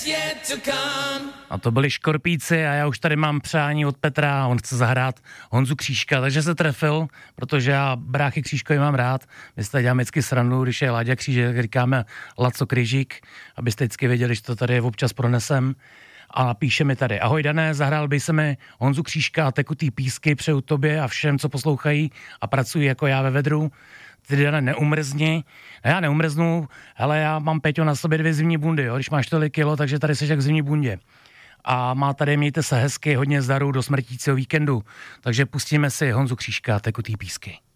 A to byli Škorpíci a já už tady mám přání od Petra, on chce zahrát Honzu Křížka, takže se trefil, protože já bráchy Křížkovi mám rád. My jste děláme vždycky srandu, když je Láďa Křížek, říkáme Laco Kryžík, abyste vždycky věděli, že to tady občas pronesem. A píše mi tady: ahoj Dané, zahrál by se mi Honzu Křížka a Tekutý písky, přeju tobě a všem, co poslouchají a pracují jako já ve vedru. Ty, Dané, neumrzni. A já neumrznu, ale já mám, Peťo, na sobě 2 zimní bundy, jo? Když máš tolik kilo, takže tady seš jak v zimní bundě. A má tady, mějte se hezky, hodně zdaru do smrtícího víkendu. Takže pustíme si Honzu Křížka a Tekutý písky.